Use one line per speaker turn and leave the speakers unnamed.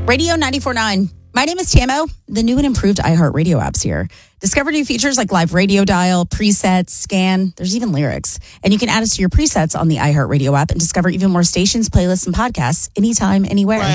Radio 94.9. My name is Tamo. The new and improved iHeartRadio app's here. Discover new features like live radio dial, presets, scan. There's even lyrics. And you can add us to your presets on the iHeartRadio app and discover even more stations, playlists, and podcasts anytime, anywhere.
Right